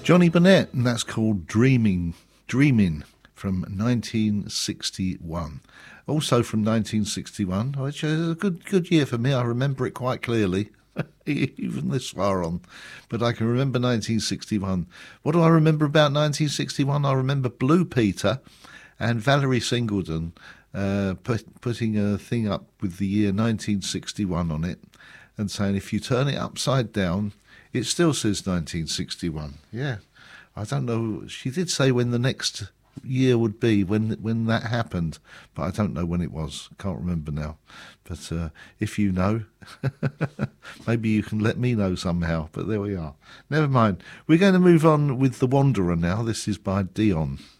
Johnny Burnett, and that's called Dreaming from 1961. Also from 1961, which is a good year for me. I remember it quite clearly, even this far on. But I can remember 1961. What do I remember about 1961? I remember Blue Peter and Valerie Singleton putting a thing up with the year 1961 on it and saying if you turn it upside down, it still says 1961. Yeah, I don't know. She did say when the next year would be, when that happened, but I don't know when it was. Can't remember now. But if you know, maybe you can let me know somehow. But there we are. Never mind. We're going to move on with The Wanderer now. This is by Dion.